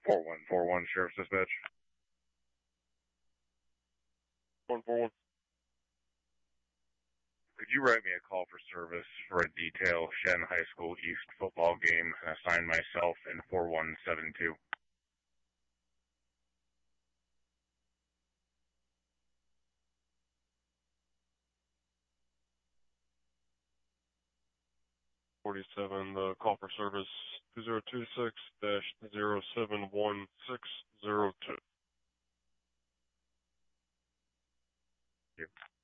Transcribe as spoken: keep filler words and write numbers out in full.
four one four one, Sheriff's Dispatch. one four one. Could you write me a call for service for a detail Shen High School East football game and assign myself in four one seven two? forty-seven, the call for service two zero two six dash zero seven one six zero two. Thank you.